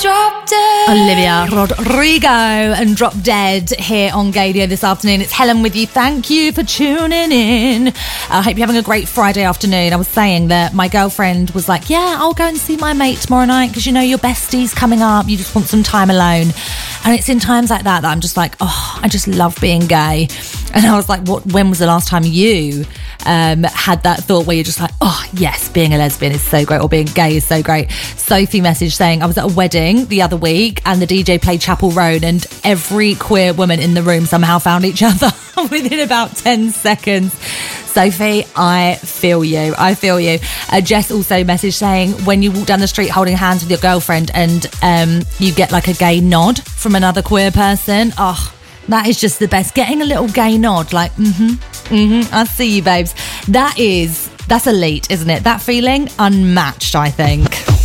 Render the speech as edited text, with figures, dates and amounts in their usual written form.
Drop Dead. Olivia Rodrigo and Drop Dead here on Gaydio this afternoon. It's Helen with you. Thank you for tuning in. I hope you're having a great Friday afternoon. I was saying that my girlfriend was like, yeah, I'll go and see my mate tomorrow night because, you know, your bestie's coming up. You just want some time alone. And it's in times like that I'm just like, oh, I just love being gay. And I was like, when was the last time you had that thought where you're just like, oh, yes, being a lesbian is so great, or being gay is so great? Sophie messaged saying, I was at a wedding the other week and the DJ played Chapel Roan and every queer woman in the room somehow found each other within about 10 seconds. Sophie, I feel you. Jess also messaged saying, when you walk down the street holding hands with your girlfriend and you get like a gay nod from another queer person, oh, that is just the best. Getting a little gay nod, like, I see you, babes. That's elite, isn't it? That feeling, unmatched, I think.